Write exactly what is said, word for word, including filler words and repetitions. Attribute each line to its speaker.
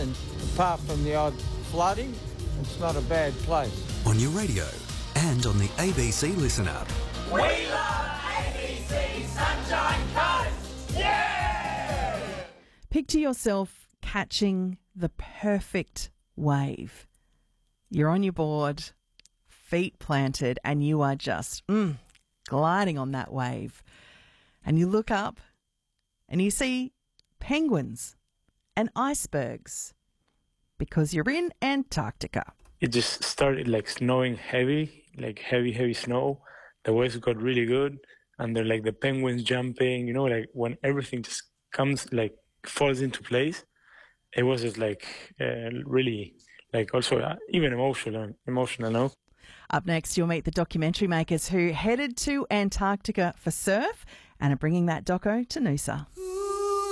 Speaker 1: and apart from the odd flooding, it's not a bad place.
Speaker 2: On your radio and on the A B C Listen app.
Speaker 3: We love A B C Sunshine Coast! Yeah!
Speaker 4: Picture yourself catching the perfect wave. You're on your board, feet planted, and you are just mm, gliding on that wave. And you look up and you see penguins and icebergs because you're in Antarctica.
Speaker 5: It just started like snowing heavy, like heavy, heavy snow. The waves got really good, and they're like the penguins jumping, you know, like when everything just comes, like falls into place. It was just like uh, really, like also uh, even emotional, emotional, no?
Speaker 4: Up next, you'll meet the documentary makers who headed to Antarctica for surf and are bringing that doco to Noosa.